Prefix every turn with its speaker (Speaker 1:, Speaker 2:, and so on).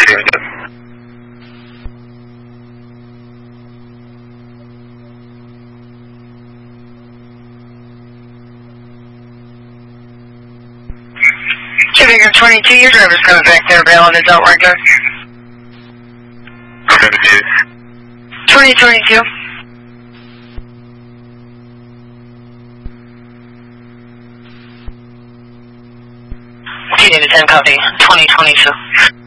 Speaker 1: Figure 22, your driver's coming back there, valid adult worker. 2022. You need a 10 copy, 2022.